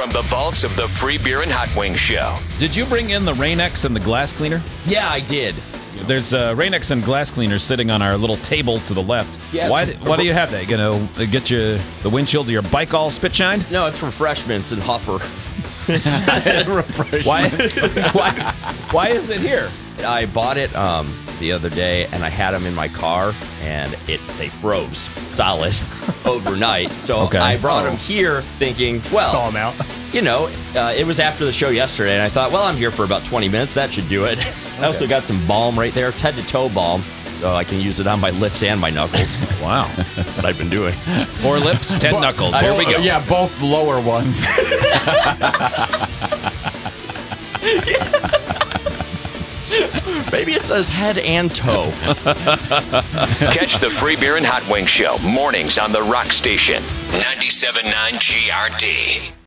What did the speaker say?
from the vaults of the Free Beer and Hot Wings Show. Did you bring in the Rain-X and the glass cleaner? Yeah, I did. There's Rain-X and glass cleaner sitting on our little table to the left. Yeah, why do you have that? You know, get you the windshield of your bike all spit shined? No, it's Refreshments and Huffer. Why is it here? I bought it the other day, and I had them in my car, and they froze solid overnight. So Okay. I brought them here thinking, well, Thaw 'em out. you know, it was after the show yesterday, and I thought, well, I'm here for about 20 minutes. That should do it. I also got some balm right there, head-to-toe balm, so I can use it on my lips and my knuckles. Wow. What I've been doing. 4 lips, 10 knuckles. Here we go. Yeah, both lower ones. Maybe it says head and toe. Catch the Free Beer and Hot Wings Show mornings on the Rock Station. 97.9 GRD.